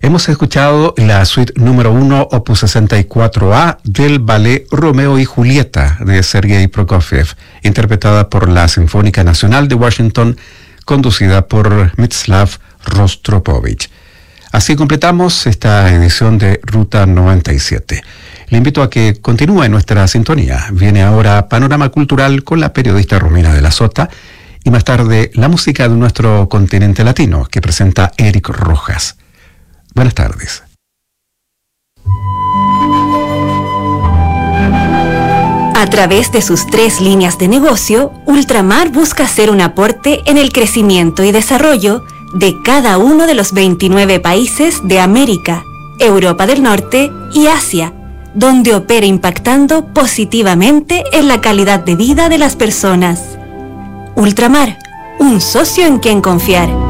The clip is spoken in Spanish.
Hemos escuchado la suite número 1, opus 64A, del ballet Romeo y Julieta de Sergei Prokofiev, interpretada por la Sinfónica Nacional de Washington, conducida por Mstislav Rostropovich. Así completamos esta edición de Ruta 97. Le invito a que continúe en nuestra sintonía. Viene ahora Panorama Cultural con la periodista Romina de la Sota y más tarde la música de nuestro continente latino que presenta Eric Rojas. Buenas tardes. A través de sus 3 líneas de negocio, Ultramar busca hacer un aporte en el crecimiento y desarrollo de cada uno de los 29 países de América, Europa del Norte y Asia, donde opera impactando positivamente en la calidad de vida de las personas. Ultramar, un socio en quien confiar.